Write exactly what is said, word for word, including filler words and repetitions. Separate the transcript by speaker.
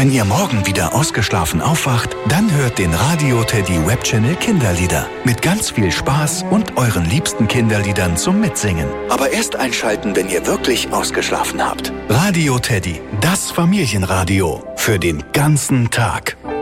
Speaker 1: Wenn ihr morgen wieder ausgeschlafen aufwacht, dann hört den Radio Teddy Webchannel Kinderlieder. Mit ganz viel Spaß und euren liebsten Kinderliedern zum Mitsingen. Aber erst einschalten, wenn ihr wirklich ausgeschlafen habt. Radio Teddy, das Familienradio. Für den ganzen Tag.